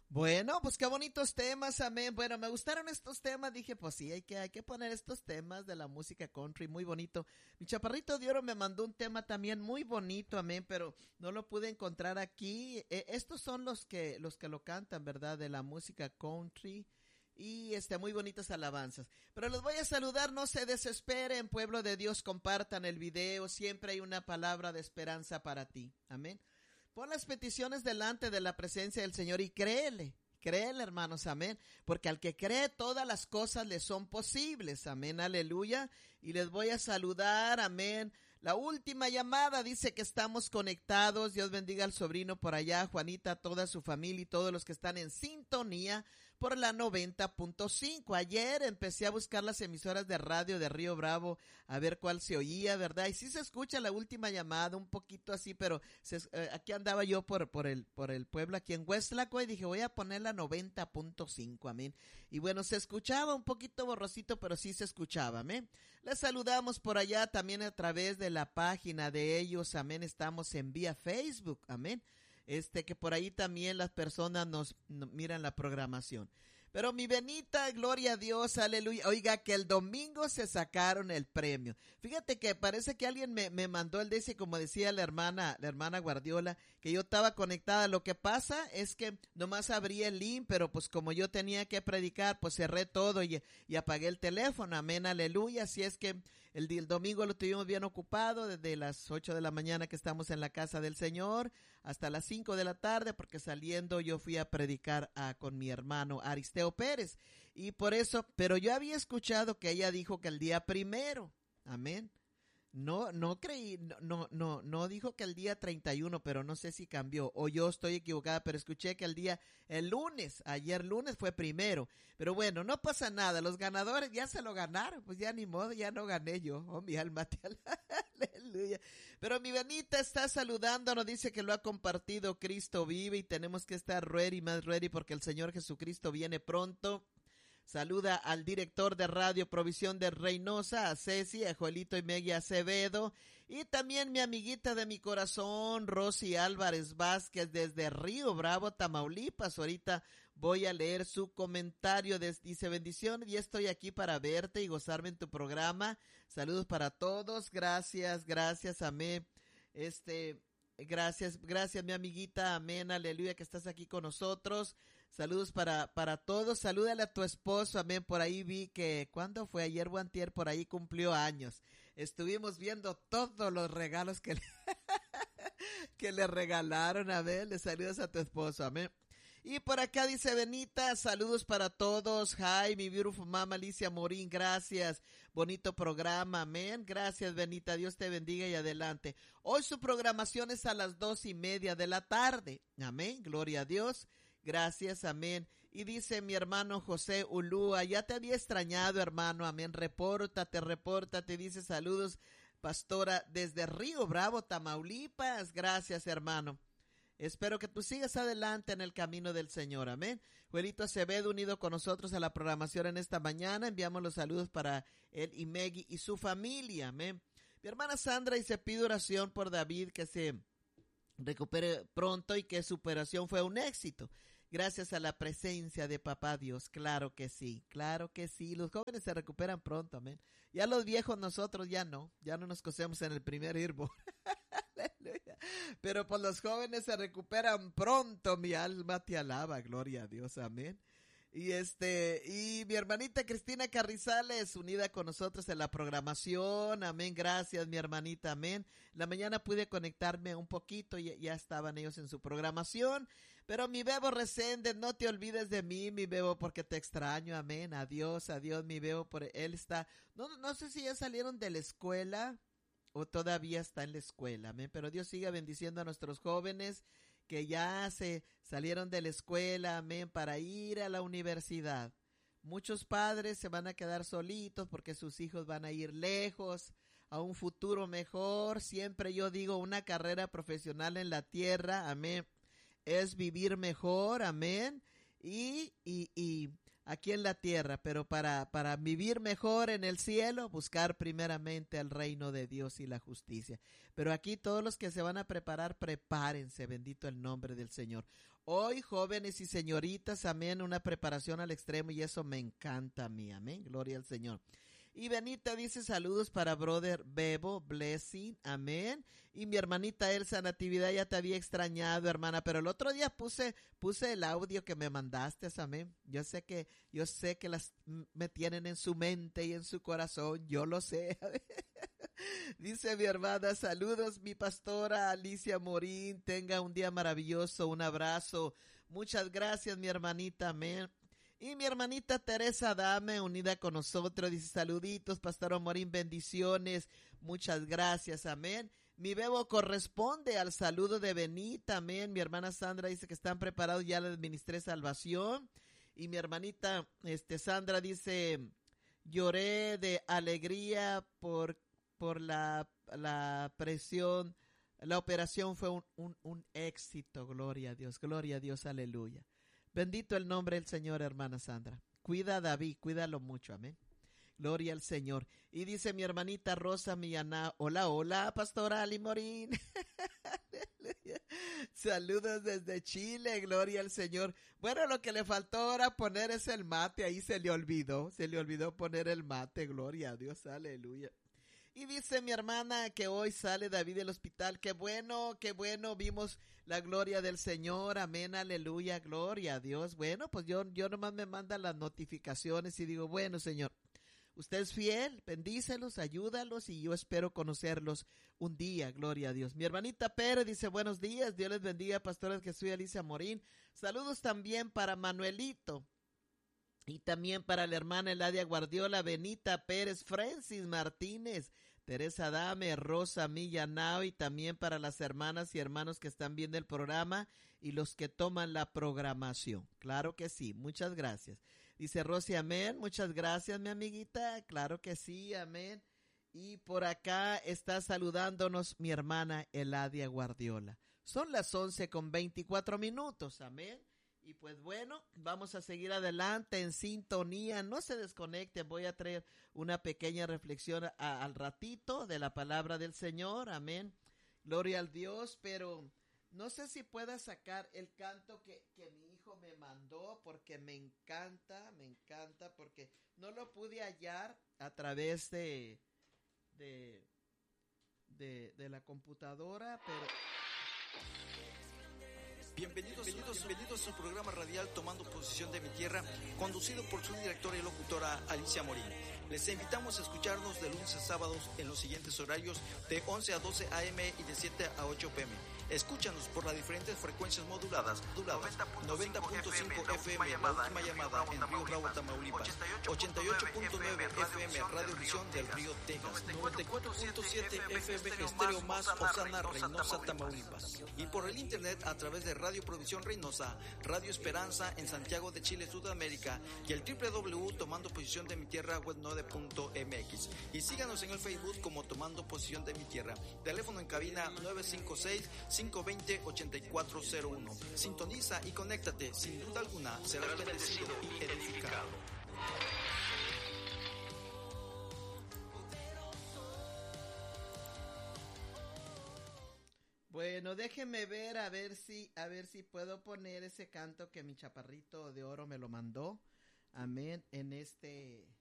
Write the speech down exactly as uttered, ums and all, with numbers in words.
Bueno, pues qué bonitos temas, amén. Bueno, me gustaron estos temas, dije, pues sí, hay que, hay que poner estos temas de la música country, muy bonito. Mi chaparrito de oro me mandó un tema también muy bonito, amén, pero no lo pude encontrar aquí. Eh, estos son los que, los que lo cantan, ¿verdad? De la música country. Y este, muy bonitas alabanzas. Pero los voy a saludar, no se desesperen, pueblo de Dios, compartan el video, siempre hay una palabra de esperanza para ti, amén. Pon las peticiones delante de la presencia del Señor y créele, créele, hermanos, amén, porque al que cree todas las cosas le son posibles, amén, aleluya, y les voy a saludar, amén. La última llamada dice que estamos conectados. Dios bendiga al sobrino por allá, Juanita, toda su familia y todos los que están en sintonía por la noventa punto cinco. Ayer empecé a buscar las emisoras de radio de Río Bravo a ver cuál se oía, ¿verdad? Y sí se escucha la última llamada, un poquito así, pero se, eh, aquí andaba yo por, por el, por el pueblo aquí en Huestlaco y dije, voy a poner la noventa punto cinco, amén. Y bueno, se escuchaba un poquito borrosito, pero sí se escuchaba, amén. Les saludamos por allá también a través de la página de ellos, amén, estamos en vía Facebook, amén, este que por ahí también las personas nos, nos miran la programación. Pero mi Benita, gloria a Dios, aleluya. Oiga, que el domingo se sacaron el premio. Fíjate que parece que alguien me, me mandó el dice, como decía la hermana, la hermana Guardiola, que yo estaba conectada. Lo que pasa es que nomás abrí el link, pero pues como yo tenía que predicar, pues cerré todo y, y apagué el teléfono. Amén, aleluya. Así es que el, el domingo lo tuvimos bien ocupado, desde las ocho de la mañana que estamos en la casa del Señor, hasta las cinco de la tarde, porque saliendo yo fui a predicar a, con mi hermano Aristeo Pérez, y por eso, pero yo había escuchado que ella dijo que el día primero, amén, no, no creí, no, no, no, no dijo que el día treinta y uno, pero no sé si cambió, o yo estoy equivocada, pero escuché que el día, el lunes, ayer lunes fue primero, pero bueno, no pasa nada, los ganadores ya se lo ganaron, pues ya ni modo, ya no gané yo, oh mi alma te aleluya. Pero mi Benita está saludándonos, dice que lo ha compartido, Cristo vive y tenemos que estar ready, más ready, porque el Señor Jesucristo viene pronto. Saluda al director de Radio Provisión de Reynosa, a Ceci, a Joelito y Megui Acevedo, y también mi amiguita de mi corazón, Rosy Álvarez Vázquez, desde Río Bravo, Tamaulipas. Ahorita voy a leer su comentario, dice: bendición, y estoy aquí para verte y gozarme en tu programa. Saludos para todos, gracias, gracias, amén. Este... Gracias, gracias mi amiguita, amén, aleluya, que estás aquí con nosotros. Saludos para, para todos, salúdale a tu esposo, amén. Por ahí vi que, ¿cuándo fue? Ayer o antier, por ahí cumplió años. Estuvimos viendo todos los regalos que le, que le regalaron, amén. Le saludos a tu esposo, amén. Y por acá dice Benita, saludos para todos. Hi, mi beautiful mama Alicia Morín, gracias. Bonito programa, amén. Gracias, Benita, Dios te bendiga y adelante. Hoy su programación es a las dos y media de la tarde, amén. Gloria a Dios. Gracias, amén. Y dice mi hermano José Ulúa, ya te había extrañado, hermano, amén. Repórtate, repórtate, dice saludos, pastora, desde Río Bravo, Tamaulipas. Gracias, hermano. Espero que tú sigas adelante en el camino del Señor, amén. Juelito Acevedo unido con nosotros a la programación en esta mañana. Enviamos los saludos para él y Megui y su familia, amén. Mi hermana Sandra dice, pide oración por David, que se recupere pronto y que su operación fue un éxito. Gracias a la presencia de Papá Dios, claro que sí, claro que sí. Los jóvenes se recuperan pronto, amén. Ya los viejos nosotros ya no, ya no nos cosemos en el primer herbo. Pero pues los jóvenes se recuperan pronto, mi alma te alaba, gloria a Dios, amén. Y este, y mi hermanita Cristina Carrizales, unida con nosotros en la programación, amén, gracias mi hermanita, amén. La mañana pude conectarme un poquito y ya estaban ellos en su programación, pero mi Bebo Resende, no te olvides de mí, mi Bebo, porque te extraño, amén, adiós, adiós, mi Bebo, por él está, no, no sé si ya salieron de la escuela o todavía está en la escuela, amén, pero Dios siga bendiciendo a nuestros jóvenes que ya se salieron de la escuela, amén, para ir a la universidad. Muchos padres se van a quedar solitos porque sus hijos van a ir lejos, a un futuro mejor. Siempre yo digo, una carrera profesional en la tierra, amén, es vivir mejor, amén, y, y, y aquí en la tierra, pero para, para vivir mejor en el cielo, buscar primeramente el reino de Dios y la justicia. Pero aquí todos los que se van a preparar, prepárense, bendito el nombre del Señor. Hoy, jóvenes y señoritas, amén, una preparación al extremo y eso me encanta a mí, amén, gloria al Señor. Y Benita dice saludos para brother Bebo, blessing, amén. Y mi hermanita Elsa Natividad, ya te había extrañado, hermana, pero el otro día puse puse el audio que me mandaste, amén. Yo sé que yo sé que las me tienen en su mente y en su corazón, yo lo sé. Dice mi hermana, saludos mi pastora Alicia Morín, tenga un día maravilloso, un abrazo. Muchas gracias mi hermanita, amén. Y mi hermanita Teresa Dame, unida con nosotros, dice saluditos, Pastor Morín, bendiciones, muchas gracias, amén. Mi Bebo corresponde al saludo de Benita, amén. Mi hermana Sandra dice que están preparados, ya le administré salvación. Y mi hermanita este, Sandra dice, lloré de alegría por, por la, la presión, la operación fue un, un, un éxito, gloria a Dios, gloria a Dios, aleluya. Bendito el nombre del Señor, hermana Sandra. Cuida a David, cuídalo mucho, amén. Gloria al Señor. Y dice mi hermanita Rosa Millana, hola, hola, pastora Ali Morín. Saludos desde Chile, gloria al Señor. Bueno, lo que le faltó ahora poner es el mate, ahí se le olvidó, se le olvidó poner el mate, gloria a Dios, aleluya. Y dice mi hermana que hoy sale David del hospital. Qué bueno, qué bueno, vimos la gloria del Señor, amén, aleluya, gloria a Dios. Bueno, pues yo, yo nomás me manda las notificaciones y digo, bueno, Señor, usted es fiel, bendícelos, ayúdalos y yo espero conocerlos un día, gloria a Dios. Mi hermanita Pérez dice, buenos días, Dios les bendiga, pastores, que soy Alicia Morín. Saludos también para Manuelito. Y también para la hermana Eladia Guardiola, Benita Pérez, Francis Martínez, Teresa Dame, Rosa Millanao y también para las hermanas y hermanos que están viendo el programa y los que toman la programación. Claro que sí, muchas gracias. Dice Rosy, amén, muchas gracias mi amiguita, claro que sí, amén. Y por acá está saludándonos mi hermana Eladia Guardiola. Son las once con veinticuatro minutos, amén. Y pues bueno, vamos a seguir adelante en sintonía, no se desconecten, voy a traer una pequeña reflexión a, al ratito de la palabra del Señor, amén, gloria al Dios, pero no sé si pueda sacar el canto que, que mi hijo me mandó, porque me encanta, me encanta, porque no lo pude hallar a través de, de, de, de la computadora, pero... Bienvenidos, bienvenidos, bienvenidos a su programa radial Tomando Posición de mi Tierra, conducido por su directora y locutora Alicia Morín. Les invitamos a escucharnos de lunes a sábados en los siguientes horarios de once a doce a eme y de siete a ocho pe eme. Escúchanos por las diferentes frecuencias moduladas, moduladas noventa punto cinco efe eme, la última llamada en Río Bravo, Tamaulipas, ochenta y ocho punto nueve efe eme, Radio Visión del Río, Texas, noventa y cuatro punto siete efe eme, Estéreo Más, Osana, Reynosa, Tamaulipas, y por el internet a través de Radio Provisión Reynosa, Radio Esperanza en Santiago de Chile, Sudamérica, y el doble u doble u doble u punto tomando posición de mi tierra web nueve punto eme equis. Y síganos en el Facebook como Tomando Posición de mi Tierra. Teléfono en cabina nueve cinco seis, cinco dos cero, ocho cuatro cero uno. Sintoniza y conéctate, sin duda alguna serás bendecido y edificado. Bueno, déjenme ver a ver si a ver si puedo poner ese canto que mi chaparrito de oro me lo mandó. Amén. En este